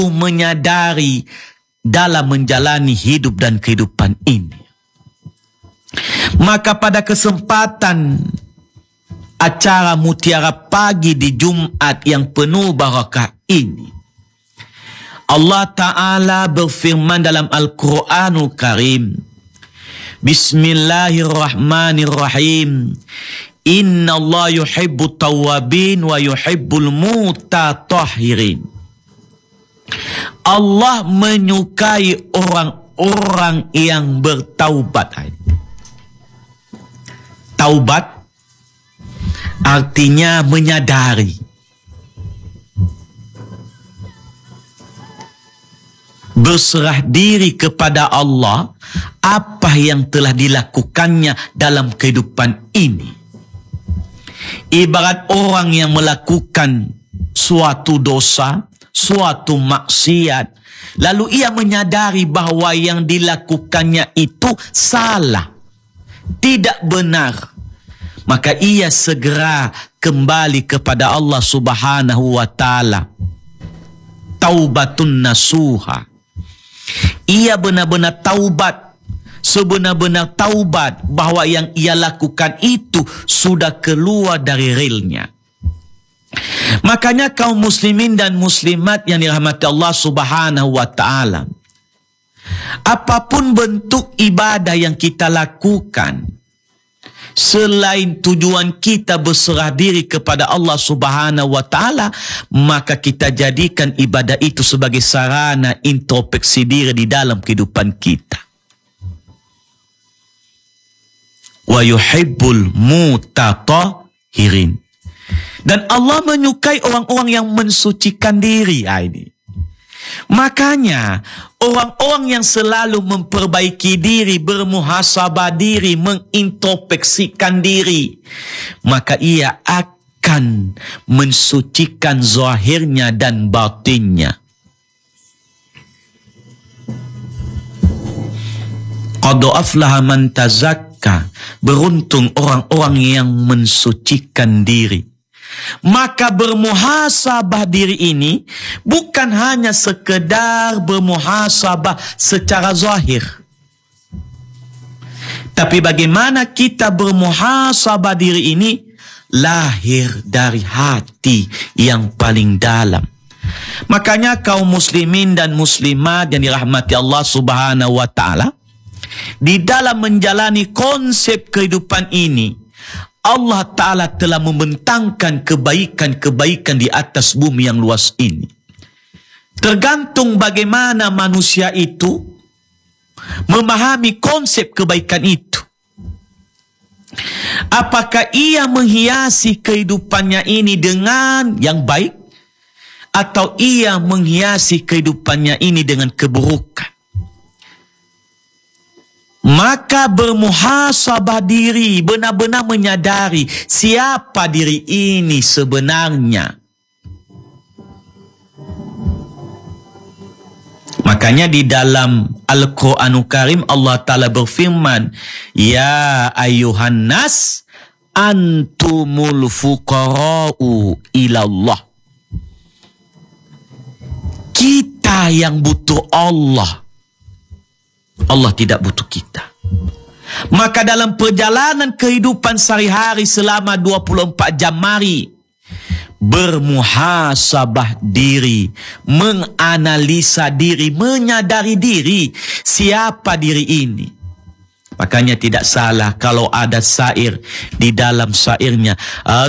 menyadari dalam menjalani hidup dan kehidupan ini. Maka pada kesempatan acara Mutiara Pagi di Jumat yang penuh barakah ini, Allah Ta'ala berfirman dalam Al-Quranul Karim, Bismillahirrahmanirrahim. Inna Allah yuhibbu tawabin wa yuhibbul mutatahhirin. Allah menyukai orang-orang yang bertaubat. Taubat artinya menyadari, berserah diri kepada Allah apa yang telah dilakukannya dalam kehidupan ini. Ibarat orang yang melakukan suatu dosa, suatu maksiat, lalu ia menyadari bahawa yang dilakukannya itu salah, tidak benar, maka ia segera kembali kepada Allah Subhanahu wa Ta'ala. Taubatun nasuha. Ia benar-benar taubat, sebenar-benar taubat bahawa yang ia lakukan itu sudah keluar dari relnya. Makanya kaum muslimin dan muslimat yang dirahmati Allah Subhanahu wa Ta'ala, apapun bentuk ibadah yang kita lakukan, selain tujuan kita berserah diri kepada Allah Subhanahu wa Ta'ala, maka kita jadikan ibadah itu sebagai sarana introspeksi diri di dalam kehidupan kita. Wa yuhibbul mutatahhirin. Dan Allah menyukai orang-orang yang mensucikan diri. Ini. Makanya orang-orang yang selalu memperbaiki diri, bermuhasabah diri, mengintrospeksikan diri, maka ia akan mensucikan zahirnya dan batinnya. Qad aflaha man tazakka. Beruntung orang-orang yang mensucikan diri. Maka bermuhasabah diri ini bukan hanya sekedar bermuhasabah secara zahir, tapi bagaimana kita bermuhasabah diri ini lahir dari hati yang paling dalam. Makanya kaum muslimin dan muslimat yang dirahmati Allah Subhanahu wa Ta'ala, di dalam menjalani konsep kehidupan ini, Allah Ta'ala telah membentangkan kebaikan-kebaikan di atas bumi yang luas ini. Tergantung bagaimana manusia itu memahami konsep kebaikan itu. Apakah ia menghiasi kehidupannya ini dengan yang baik, atau ia menghiasi kehidupannya ini dengan keburukan? Maka bermuhasabah diri, benar-benar menyadari siapa diri ini sebenarnya. Makanya di dalam Al-Quranul Karim Allah Ta'ala berfirman, Ya ayuhan nas, antumul fuqara'u ilallah. Kita yang butuh Allah. Allah tidak butuh kita. Maka dalam perjalanan kehidupan sehari-hari selama 24 jam, mari bermuhasabah diri, menganalisa diri, menyadari diri, siapa diri ini. Makanya tidak salah kalau ada syair di dalam syairnya,